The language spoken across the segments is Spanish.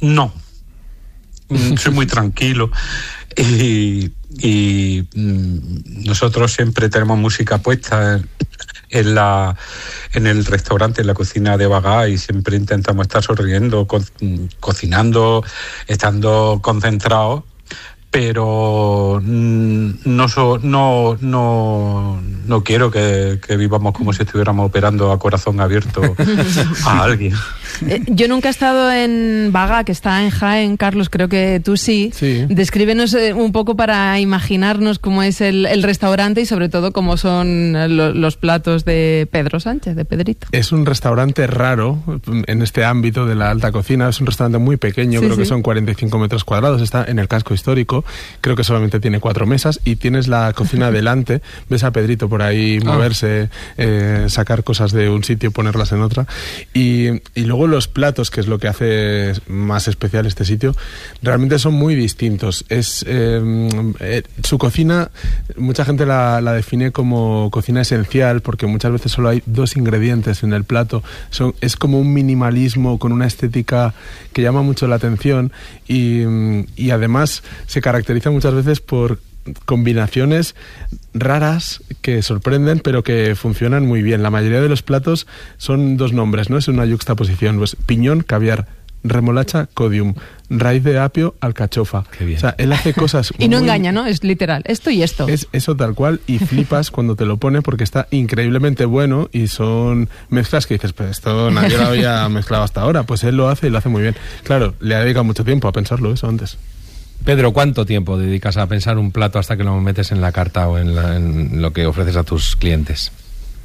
No. Soy muy tranquilo y nosotros siempre tenemos música puesta en el restaurante, en la cocina de Bagá, y siempre intentamos estar sonriendo, cocinando, estando concentrados, pero no quiero que vivamos como si estuviéramos operando a corazón abierto a alguien. Yo nunca he estado en Bagá, que está en Jaén, Carlos, creo que tú sí. Descríbenos un poco para imaginarnos cómo es el restaurante y sobre todo cómo son los platos de Pedro Sánchez, de Pedrito. Es un restaurante raro en este ámbito de la alta cocina, es un restaurante muy pequeño, creo que son 45 metros cuadrados, está en el casco histórico, creo que solamente tiene 4 mesas y tienes la cocina delante, ves a Pedrito por ahí moverse, sacar cosas de un sitio y ponerlas en otra, y luego los platos, que es lo que hace más especial este sitio, realmente son muy distintos. Su cocina, mucha gente la define como cocina esencial, porque muchas veces solo hay 2 ingredientes en el plato. Es como un minimalismo con una estética que llama mucho la atención y además se caracteriza muchas veces por combinaciones raras que sorprenden pero que funcionan muy bien. La mayoría de los platos son 2 nombres, ¿no? Es una yuxtaposición, pues piñón, caviar, remolacha, codium, raíz de apio, alcachofa. Qué bien. O sea, él hace cosas y no engaña, ¿no? Es literal, esto y esto. Es eso tal cual, y flipas cuando te lo pone porque está increíblemente bueno y son mezclas que dices, pues esto nadie lo había mezclado hasta ahora. Pues él lo hace y lo hace muy bien. Claro, le ha dedicado mucho tiempo a pensarlo eso antes. Pedro, ¿cuánto tiempo dedicas a pensar un plato hasta que lo metes en la carta o en lo que ofreces a tus clientes?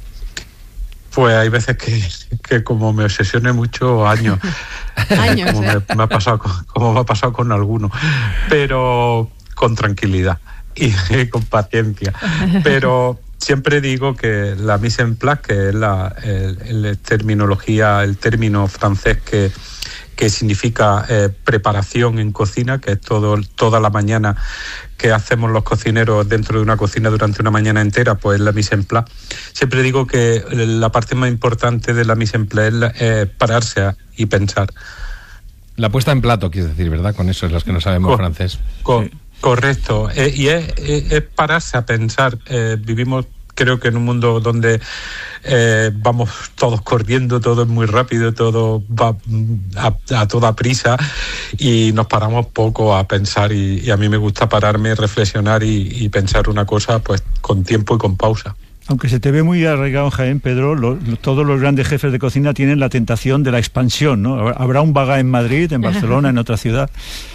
Pues hay veces que como me obsesione mucho, años. Años, como me ha pasado con algunos, pero con tranquilidad y con paciencia. Pero siempre digo que la mise en place, que es la terminología, el término francés que significa preparación en cocina, que es toda la mañana que hacemos los cocineros dentro de una cocina durante una mañana entera, pues la mise en place. Siempre digo que la parte más importante de la mise en place es pararse y pensar. La puesta en plato, quieres decir, ¿verdad? Con eso es los que no sabemos francés. Correcto. Y es pararse a pensar. Vivimos, creo que en un mundo donde vamos todos corriendo, todo es muy rápido, todo va a toda prisa y nos paramos poco a pensar y a mí me gusta pararme, reflexionar y pensar una cosa pues con tiempo y con pausa. Aunque se te ve muy arraigado en Jaén, Pedro, todos los grandes jefes de cocina tienen la tentación de la expansión, ¿no? ¿Habrá un Bagá en Madrid, en Barcelona, en otra ciudad?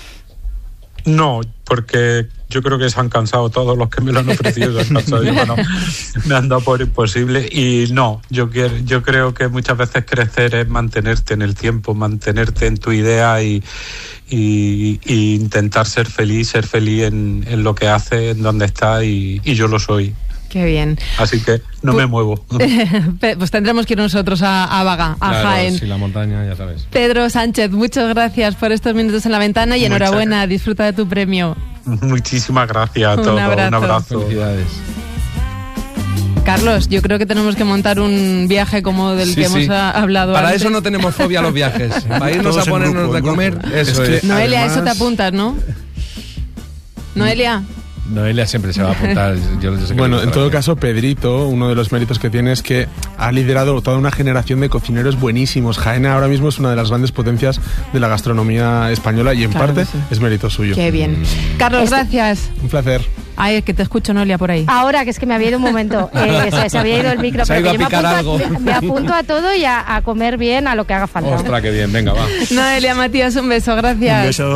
No, porque yo creo que se han cansado todos los que me lo han ofrecido, se han cansado. Bueno, me han dado por imposible y no, yo creo que muchas veces crecer es mantenerte en el tiempo, mantenerte en tu idea y intentar ser feliz en lo que haces, en donde estás y yo lo soy. Qué bien. Así que no me muevo. Pues tendremos que ir nosotros a Bagá, a Jaén. Sí, la montaña, ya sabes. Pedro Sánchez, muchas gracias por estos minutos en la ventana y enhorabuena, disfruta de tu premio. Muchísimas gracias a todos. Un abrazo. Felicidades. Carlos, yo creo que tenemos que montar un viaje como del que hemos hablado Para antes. eso no tenemos fobia a los viajes. Para irnos a ponernos de comer, eso es. Noelia, además, eso te apuntas, ¿no? Noelia. Noelia siempre se va a apuntar. Yo sé que bueno, en todo caso, Pedrito, uno de los méritos que tiene es que ha liderado toda una generación de cocineros buenísimos. Jaén ahora mismo es una de las grandes potencias de la gastronomía española y en parte es mérito suyo. Qué bien. Carlos, gracias. Un placer. Ay, que te escucho, Noelia, por ahí. Ahora, que es que me había ido un momento, se había ido el micro, se ha ido pero a picar algo. Me apunto a todo y a comer bien, a lo que haga falta. Ostras, qué bien, venga, va. Noelia, Matías, un beso, gracias. Un beso.